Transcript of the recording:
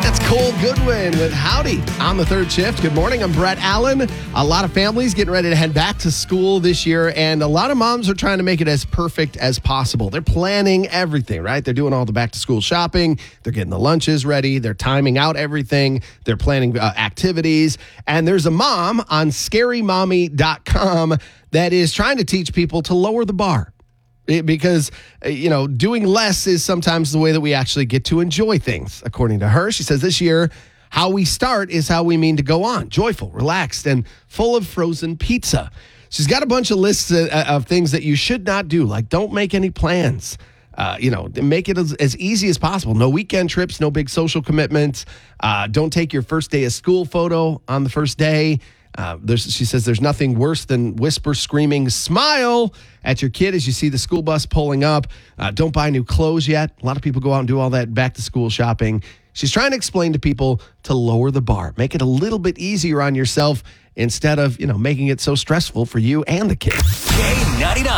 That's Cole Goodwin with Howdy on the third shift. Good morning. I'm Brett Allen. A lot of families getting ready to head back to school this year, and a lot of moms are trying to make it as perfect as possible. They're planning everything, right? They're doing all the back-to-school shopping. They're getting the lunches ready. They're timing out everything. They're planning activities. And there's a mom on scarymommy.com that is trying to teach people to lower the bar. Because, doing less is sometimes the way that we actually get to enjoy things. According to her, she says this year, how we start is how we mean to go on. Joyful, relaxed, and full of frozen pizza. She's got a bunch of lists of things that you should not do, like don't make any plans. Make it as easy as possible. No weekend trips, no big social commitments. Don't take your first day of school photo on the first day. She says there's nothing worse than whisper, screaming, smile at your kid as you see the school bus pulling up. Don't buy new clothes yet. A lot of people go out and do all that back-to-school shopping. She's trying to explain to people to lower the bar, make it a little bit easier on yourself instead of, making it so stressful for you and the kids. K99.